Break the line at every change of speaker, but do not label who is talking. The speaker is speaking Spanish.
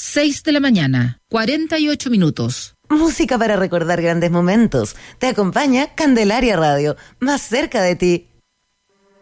6 de la mañana, 48 minutos.
Música para recordar grandes momentos. Te acompaña Candelaria Radio, más cerca de ti.